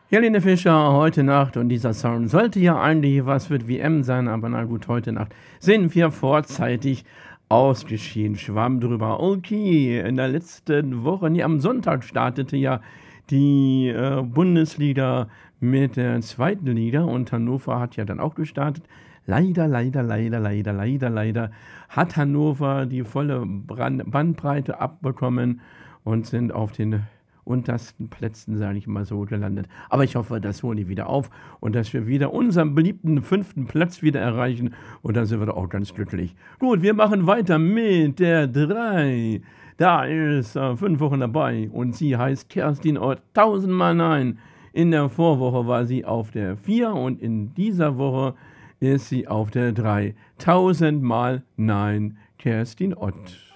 Helene Fischer, heute Nacht und dieser Song sollte ja eigentlich was mit WM sein, aber na gut, heute Nacht sind wir vorzeitig ausgeschieden. Schwamm drüber. Okay, in der letzten Woche, nee, am Sonntag startete ja die Bundesliga mit der zweiten Liga und Hannover hat ja dann auch gestartet. Leider hat Hannover die volle Bandbreite abbekommen und sind auf den untersten Plätzen, sage ich mal so, gelandet. Aber ich hoffe, das holen die wieder auf und dass wir wieder unseren beliebten 5. Platz wieder erreichen und dann sind wir doch auch ganz glücklich. Gut, wir machen weiter mit der 3. Da ist 5 Wochen dabei und sie heißt Kerstin Ott. 1000-mal Nein. In der Vorwoche war sie auf der 4 und in dieser Woche ist sie auf der 3. 1000-mal Nein, Kerstin Ott.